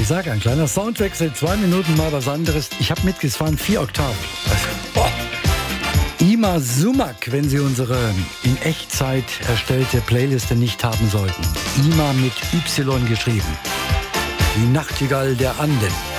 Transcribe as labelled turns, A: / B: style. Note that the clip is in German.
A: Ich sage, ein kleiner Soundwechsel, 2 Minuten mal was anderes. Ich habe mitgefahren, 4 Oktaven. Ima Sumak, wenn Sie unsere in Echtzeit erstellte Playliste nicht haben sollten. Ima mit Y geschrieben. Die Nachtigall der Anden.